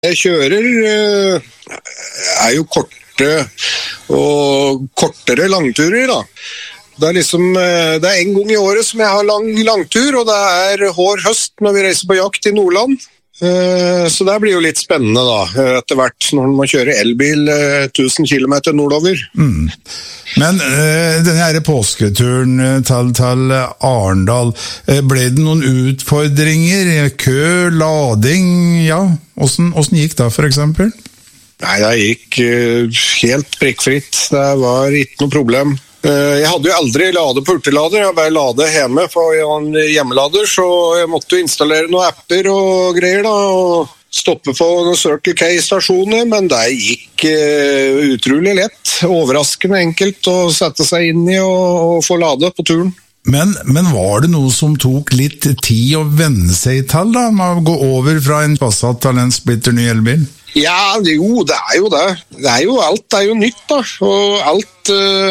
Jeg kjører er jo kortere langturer da. Det er det er en gang i året som jeg har langtur, og det er hår høst når vi reiser på jakt i Nordland. Så det blir jo litt spennende da, etter hvert når man må kjøre elbil 1000 kilometer nordover. Men denne her påsketuren til Arendal, ble det noen utfordringer? Kø, lading, ja? Hvordan gikk det for eksempel? Nei, det gikk helt prikkfritt. Det var ikke noe problem. Jeg hadde jo aldri lade på hurtiglader, jeg bare lade hjemme på en hjemmelader, så jeg måtte jo installere noen apper og greier da, og stoppe på noen Circle K-stasjoner, men det gikk utrolig lett, overraskende enkelt å sette seg inn i og få lade på turen. Men var det noe som tok litt tid å venne seg til da, med å gå over fra en Passat til en splitter ny elbil? Ja, jo, det er jo det. Alt er jo nytt da, og alt,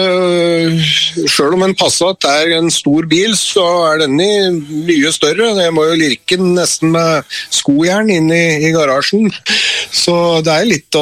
selv om en Passat er en stor bil, så er denne mye større. Jeg må jo lirke den nesten med skojern inn i garasjen, så det er litt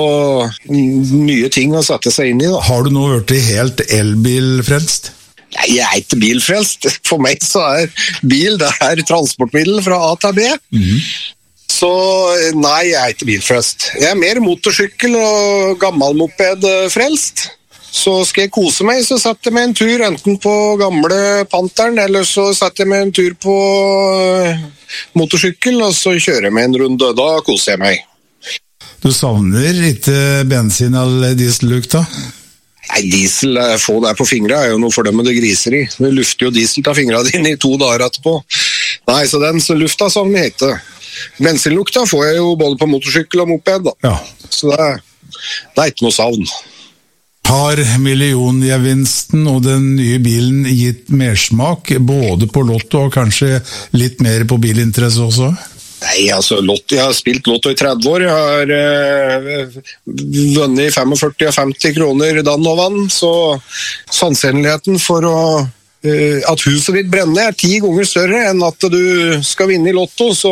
nye ting å sette seg inn i da. Har du nå vært helt elbilfrelst? Nei, jeg er ikke bilfrelst. For meg så er bil, det er transportmiddel fra A til B. Så nei, jeg er ikke bilfrelst. Jeg er mer motorsykkel og gammelmoped frelst. Så skal jeg kose meg, så setter jeg meg en tur enten på gamle Panteren, eller så setter jeg meg en tur på motorsykkel, og så kjører jeg meg en runde. Da koser jeg meg. Du savner ikke bensin eller diesellukta? Nei, diesel, få det på fingrene er jo noe fordømmende griser i. Du lufter jo diesel til fingrene dine i 2 dager etterpå. Nei, så lufta savner jeg ikke. Bensinlukta får jeg jo både på motorsykkel og moped da. Ja. Så det er ikke noe savn. Har milliongevinsten og den nye bilen gitt mersmak både på lotto og kanskje litt mer på bilinteresse også? Nei, altså jeg har spilt lotto i 30 år. Jeg har vunnet 45 og 50 kroner dann og vann, så sannsynligheten for at huset ditt brenner er 10 ganger større enn at du skal vinne i lotto, så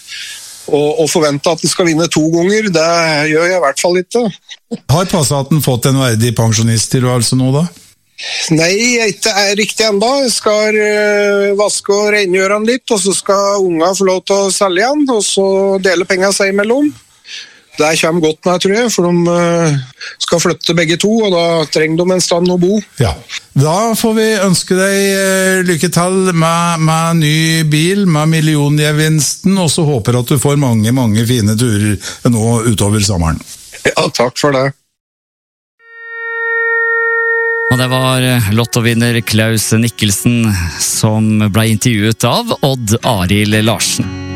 og forvente at den skal vinne 2 ganger, det gjør jeg i hvert fall ikke. Har Passaten fått en verdig pensjonisttilværelse nå da? Nei, jeg ikke er riktig enda. Jeg skal vaske og rengjøre den litt, og så skal unga få lov til å selge den, og så dele penger seg imellom. Det kommer godt med, tror jeg, for de skal flytte begge to, og da trenger de en stand å bo. Ja, da får vi ønske deg lykke til med ny bil, med milliongevinsten, og så håper at du får mange, mange fine turer nå utover sommeren. Ja, takk for det. Og det var lottovinner Klaus Nikkelsen som ble intervjuet av Odd Arild Larsen.